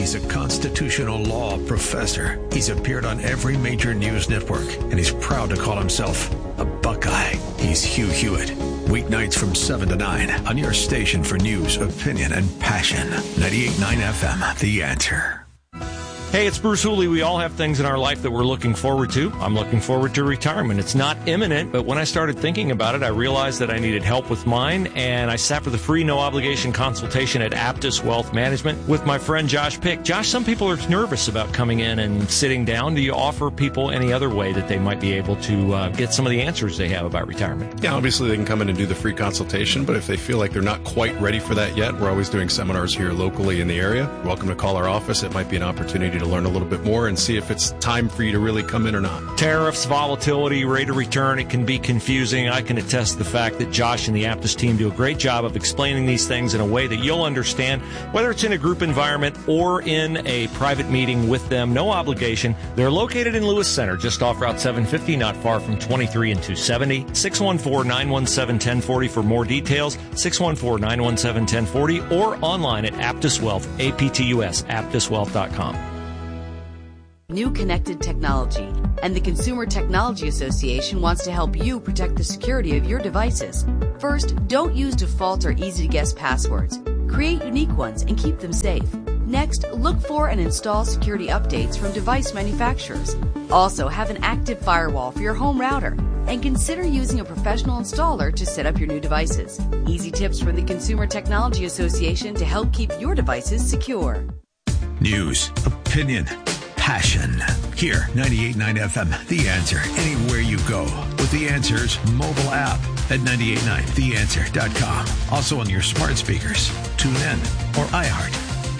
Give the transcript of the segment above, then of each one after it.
He's a constitutional law professor. He's appeared on every major news network, and he's proud to call himself a Buckeye. He's Hugh Hewitt. Weeknights from 7 to 9 on your station for news, opinion, and passion. 98.9 FM, The Answer. Hey, it's Bruce Hooley. We all have things in our life that we're looking forward to. I'm looking forward to retirement. It's not imminent, but when I started thinking about it, I realized that I needed help with mine, and I sat for the free, no-obligation consultation at Aptus Wealth Management with my friend Josh Pick. Josh, some people are nervous about coming in and sitting down. Do you offer people any other way that they might be able to get some of the answers they have about retirement? Yeah, obviously they can come in and do the free consultation, but if they feel like they're not quite ready for that yet, we're always doing seminars here locally in the area. You're welcome to call our office. It might be an opportunity to learn a little bit more and see if it's time for you to really come in or not. Tariffs, volatility, rate of return, it can be confusing. I can attest to the fact that Josh and the Aptus team do a great job of explaining these things in a way that you'll understand, whether it's in a group environment or in a private meeting with them. No obligation. They're located in Lewis Center, just off Route 750, not far from 23 and 270. 614-917-1040 for more details. 614-917-1040 or online at Aptus Wealth, APTUS, aptuswealth.com. New connected technology, and the Consumer Technology Association wants to help you protect the security of your devices. First, don't use default or easy-to-guess passwords. Create unique ones and keep them safe. Next, look for and install security updates from device manufacturers. Also, have an active firewall for your home router, and consider using a professional installer to set up your new devices. Easy tips from the Consumer Technology Association to help keep your devices secure. News, opinion, passion. Here, 98.9 FM, The Answer. Anywhere you go with The Answer's mobile app at 98.9theanswer.com. Also on your smart speakers, tune in, or iHeart.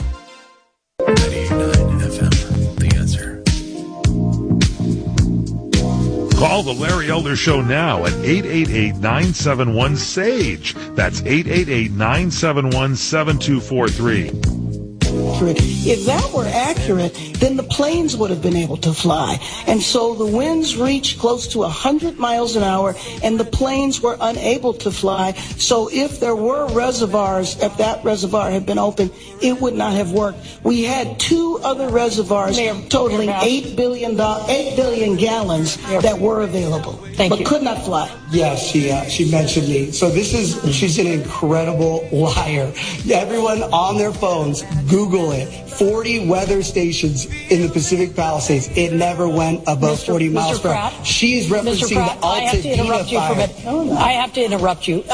98.9 FM, The Answer. Call the Larry Elder Show now at 888-971-SAGE. That's 888-971-7243. If that were accurate, then the planes would have been able to fly. And so the winds reached close to 100 miles an hour, and the planes were unable to fly. So if there were reservoirs, if that reservoir had been open, it would not have worked. We had two other reservoirs totaling 8 billion gallons that were available, but could not fly. Yes, she mentioned me. So she's an incredible liar. Everyone on their phones, Google it. 40 weather stations in the Pacific Palisades. It never went above 40 miles per hour. She's referencing the Altadena fire. I have to interrupt you.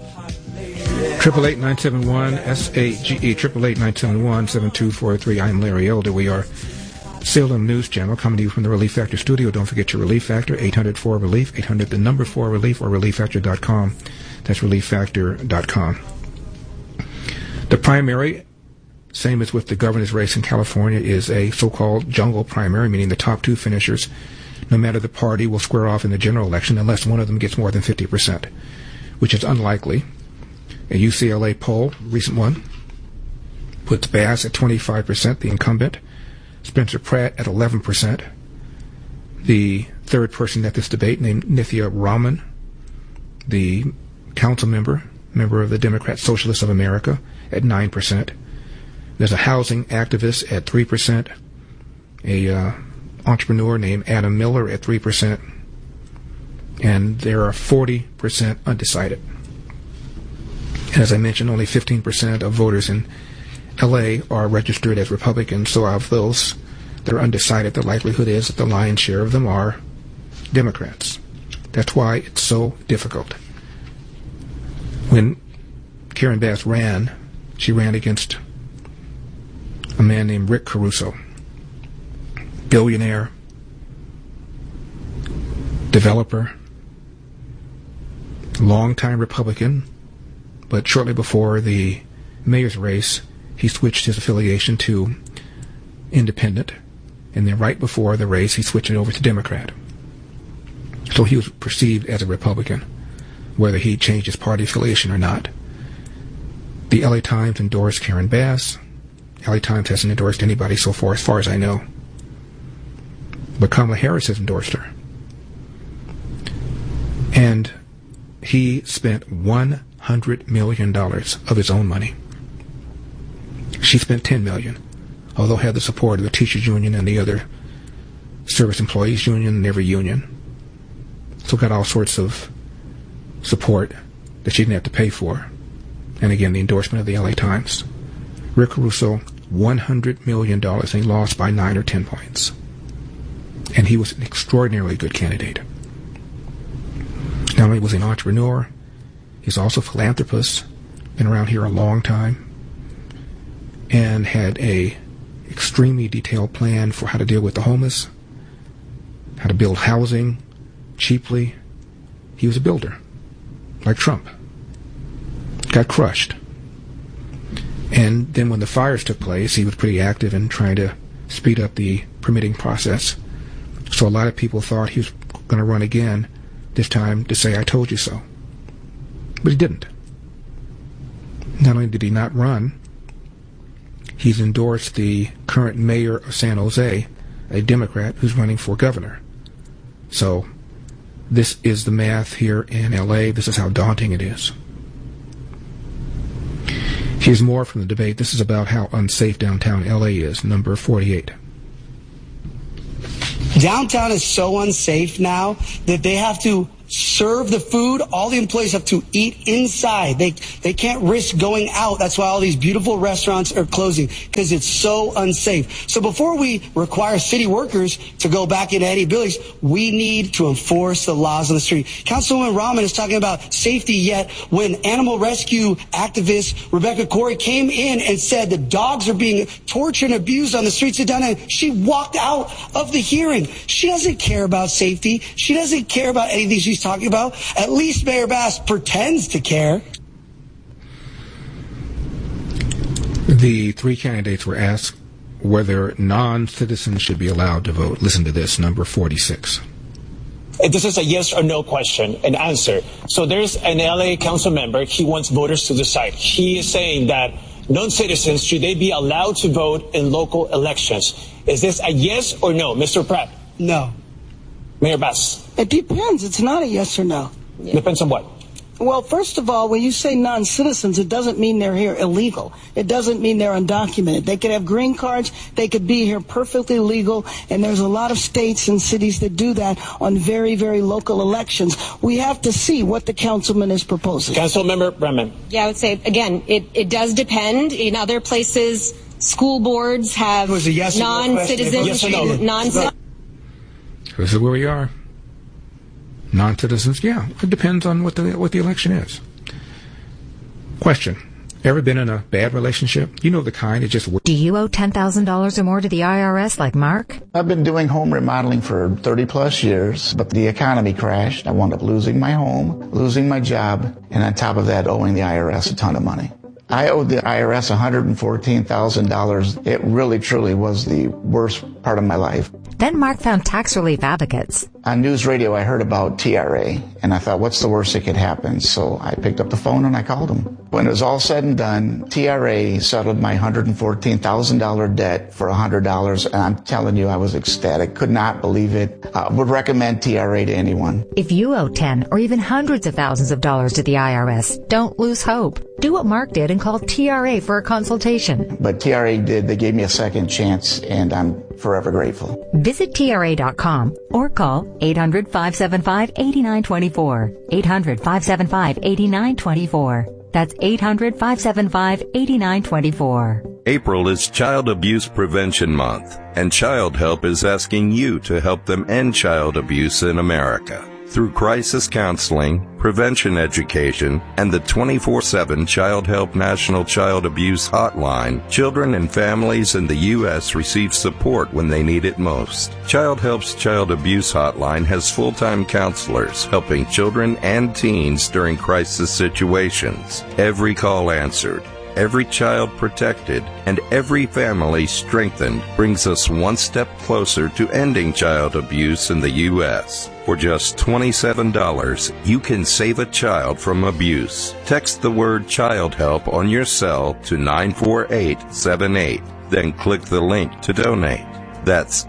888-971-SAGE, 888-971-7243. I'm Larry Elder. We are Salem News Channel coming to you from the Relief Factor studio. Don't forget your Relief Factor, 800-4RELIEF, 800-4RELIEF, or ReliefFactor.com. That's ReliefFactor.com. The primary, same as with the governor's race in California, is a so-called jungle primary, meaning the top two finishers, no matter the party, will square off in the general election unless one of them gets more than 50%, which is unlikely. A UCLA poll, recent one, puts Bass at 25%, the incumbent, Spencer Pratt at 11%. The third person at this debate, named Nithya Raman, the council member of the Democrat Socialists of America, at 9%. There's a housing activist at 3%, a entrepreneur named Adam Miller at 3%, and there are 40% undecided. And as I mentioned, only 15% of voters in L.A. are registered as Republicans, so of those that are undecided, the likelihood is that the lion's share of them are Democrats. That's why it's so difficult. When Karen Bass ran, she ran against a man named Rick Caruso, billionaire, developer, longtime Republican, but shortly before the mayor's race, he switched his affiliation to independent, and then right before the race, he switched it over to Democrat. So he was perceived as a Republican, whether he changed his party affiliation or not. The LA Times endorsed Karen Bass. LA Times hasn't endorsed anybody so far, as far as I know. But Kamala Harris has endorsed her. And he spent $100 million of his own money. She spent $10 million although had the support of the teachers union and the other service employees union and every union. So got all sorts of support that she didn't have to pay for. And again, the endorsement of the LA Times. Rick Caruso, $100 million, and he lost by 9 or 10 points. And he was an extraordinarily good candidate. Not only was he an entrepreneur, he's also a philanthropist, been around here a long time, and had a extremely detailed plan for how to deal with the homeless, how to build housing cheaply. He was a builder, like Trump. Got crushed. And then when the fires took place, he was pretty active in trying to speed up the permitting process. So a lot of people thought he was going to run again, this time to say, I told you so. But he didn't. Not only did he not run, he's endorsed the current mayor of San Jose, a Democrat who's running for governor. So this is the math here in LA. This is how daunting it is. Here's more from the debate. This is about how unsafe downtown LA is, number 48. Downtown is so unsafe now that they have to serve the food. All the employees have to eat inside. They can't risk going out. That's why all these beautiful restaurants are closing, because it's so unsafe. So before we require city workers to go back into any buildings, we need to enforce the laws on the street. Councilwoman Rahman is talking about safety, yet when animal rescue activist Rebecca Corey came in and said the dogs are being tortured and abused on the streets of downtown, she walked out of the hearing. She doesn't care about safety. She doesn't care about anything she's talking about. At least Mayor Bass pretends to care. The three candidates were asked whether non-citizens should be allowed to vote. Listen to this, number 46. This is a yes or no question and answer. So there's an LA council member. He wants voters to decide. He is saying that non-citizens, should they be allowed to vote in local elections? Is this a yes or no, Mr. Pratt? No. Mayor Bass? It depends. It's not a yes or no. Depends on what? Well, first of all, when you say non-citizens, it doesn't mean they're here illegal. It doesn't mean they're undocumented. They could have green cards. They could be here perfectly legal. And there's a lot of states and cities that do that on very, very local elections. We have to see what the councilman is proposing. Councilmember Bremen. Yeah, I would say, again, it does depend. In other places, school boards have non-citizens. Yes or no? Non-citizens. This is where we are. Non-citizens, yeah. It depends on what the election is. Question. Ever been in a bad relationship? You know the kind that just... Do you owe $10,000 or more to the IRS like Mark? I've been doing home remodeling for 30 plus years, but the economy crashed. I wound up losing my home, losing my job, and on top of that, owing the IRS a ton of money. I owed the IRS $114,000. It really, truly was the worst part of my life. Then Mark found tax relief advocates. On news radio, I heard about TRA, and I thought, what's the worst that could happen? So I picked up the phone and I called them. When it was all said and done, TRA settled my $114,000 debt for $100, and I'm telling you, I was ecstatic. Could not believe it. Would recommend TRA to anyone. If you owe 10 or even hundreds of thousands of dollars to the IRS, don't lose hope. Do what Mark did and call TRA for a consultation. But TRA did. They gave me a second chance, and I'm forever grateful. Visit TRA.com or call 800-575-8924. 800-575-8924. That's 800-575-8924. April is Child Abuse Prevention Month, and Child Help is asking you to help them end child abuse in America. Through crisis counseling, prevention education, and the 24/7 Child Help National Child Abuse Hotline, children and families in the U.S. receive support when they need it most. Child Help's Child Abuse Hotline has full-time counselors helping children and teens during crisis situations. Every call answered, every child protected, and every family strengthened brings us one step closer to ending child abuse in the U.S. For just $27, you can save a child from abuse. Text the word Child Help on your cell to 94878. Then click the link to donate. That's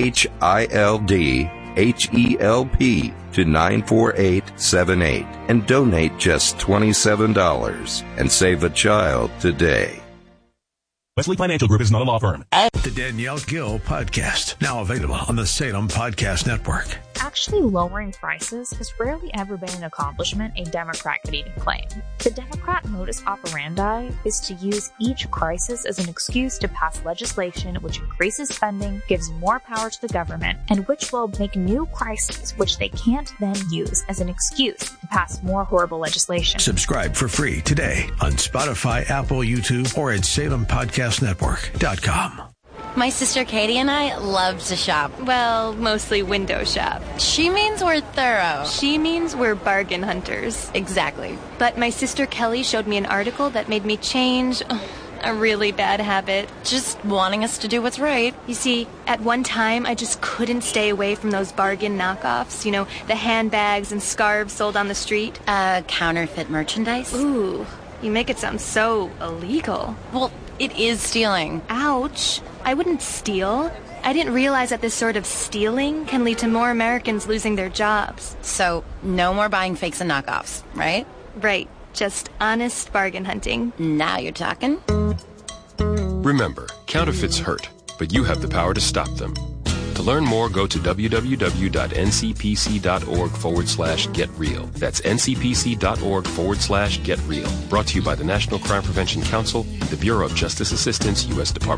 CHILDHELP to 94878 and donate just $27 and save a child today. Wesley Financial Group is not a law firm. The Danielle Gill Podcast, now available on the Salem Podcast Network. Actually lowering prices has rarely ever been an accomplishment a Democrat could even claim. The Democrat modus operandi is to use each crisis as an excuse to pass legislation which increases spending, gives more power to the government, and which will make new crises which they can't then use as an excuse to pass more horrible legislation. Subscribe for free today on Spotify, Apple, YouTube, or at SalemPodcastNetwork.com. My sister Katie and I love to shop. Well, mostly window shop. She means we're thorough. She means we're bargain hunters. Exactly. But my sister Kelly showed me an article that made me change a really bad habit. Just wanting us to do what's right. You see, at one time, I just couldn't stay away from those bargain knockoffs. You know, the handbags and scarves sold on the street. Counterfeit merchandise? Ooh, you make it sound so illegal. Well, it is stealing. Ouch. I wouldn't steal. I didn't realize that this sort of stealing can lead to more Americans losing their jobs. So, no more buying fakes and knockoffs, right? Right. Just honest bargain hunting. Now you're talking. Remember, counterfeits hurt, but you have the power to stop them. To learn more, go to www.ncpc.org/getreal. That's ncpc.org/getreal. Brought to you by the National Crime Prevention Council, the Bureau of Justice Assistance, U.S. Department